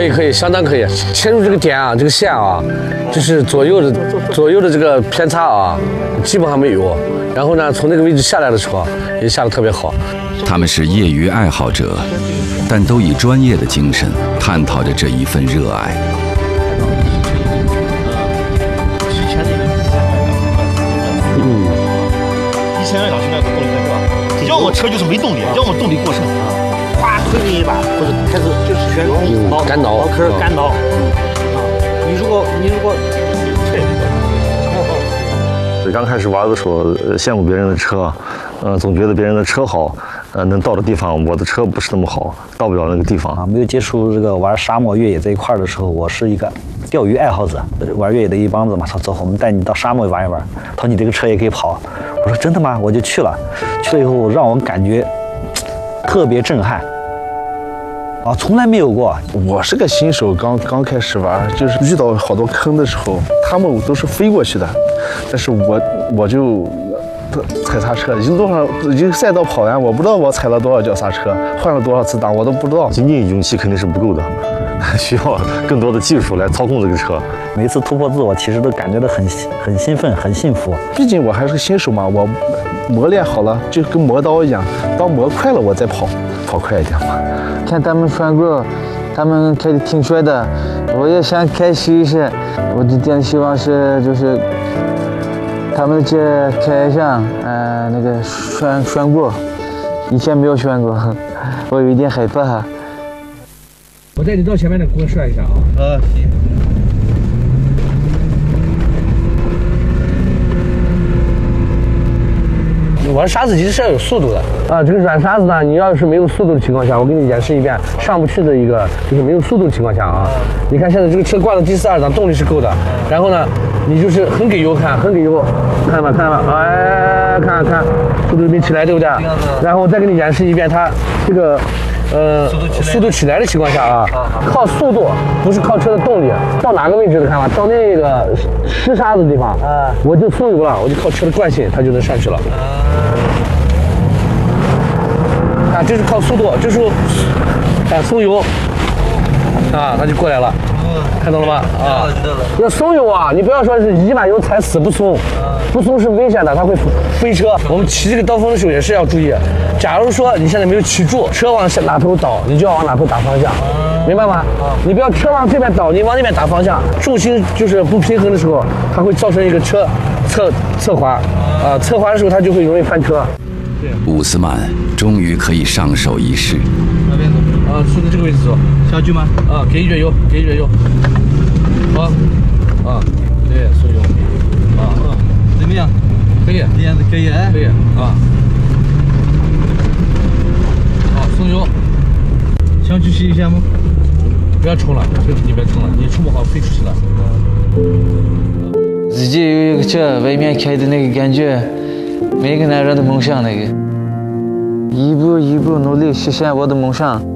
可以，相当可以。切入这个点啊，这个线啊，就是左右的这个偏差啊，基本上没有。然后呢，从那个位置下来的时候，也下得特别好。 他们是业余爱好者，但都以专业的精神探讨着这一份热爱。 1200到现在都动力很大，要么车就是没动力，要么动力过剩，哗推了一把，或者开始就是旋干挠， 开始干挠。你如果刚开始玩的时候，羡慕别人的车，总觉得别人的车好，能到的地方，我的车不是那么好，到不了那个地方啊。没有接触这个玩沙漠越野这一块的时候，我是一个钓鱼爱好者，玩越野的一帮子嘛。他说我们带你到沙漠玩一玩，他说你这个车也可以跑。我说真的吗？我就去了，去了以后让我感觉特别震撼。啊，从来没有过。 我是个新手，刚开始玩，就是遇到好多坑的时候，他们都是飞过去的，但是我就踩刹车，已经赛道跑完，我不知道我踩了多少脚刹车，换了多少次档，我都不知道。 仅仅勇气肯定是不够的，需要更多的技术来操控这个车。 每一次突破自我，其实都感觉到很兴奋，很幸福。 毕竟我还是个新手嘛，我磨练好了，就跟磨刀一样，当磨快了，我再跑快一点嘛。 看他们穿过，他们开的挺帅的，我也想开试一试。我的点希望是就是他们这开上，那个拴过，以前没有拴过，我有一点害怕。 我带你到前面的给我涮一下啊。 行。 玩沙子其实是要有速度的啊，这个软沙子呢，你要是没有速度的情况下，我给你演示一遍上不去的一个，就是没有速度的情况下啊。你看现在这个车挂到第42档，动力是够的，然后呢，你就是很给油看，很给油，看到吗？哎，看，速度没起来，对不对？然后我再给你演示一遍它这个。速度起来的情况下啊，靠速度不是靠车的动力。到哪个位置的看吧，到那个湿沙子的地方，我就松油了，我就靠车的惯性，它就能上去了。啊，这是靠速度，这时候松油，啊，它就过来了，看到了吗？啊，要松油啊，你不要说是一把油踩死不松，不松是危险的，它会飞车。我们骑这个刀锋的时候也是要注意，假如说你现在没有骑住，车往哪头倒，你就要往哪头打方向，明白吗？你不要车往这边倒，你往那边打方向，重心就是不平衡的时候，它会造成一个车侧滑，侧滑的时候它就会容易翻车。 伍斯曼终于可以上手一试。 那边走啊，顺着这个位置走， 下去吗？ 啊，给一卷油，好，啊，对，松油， 怎么样？ 可以， 这样子可以啊？ 可以啊。好，松油， 想去试一下吗？ 不要冲了，你别冲了，你冲不好飞出去了。 自己有一个车，外面开的那个感觉，每个男人的梦想那个，一步一步努力实现我的梦想。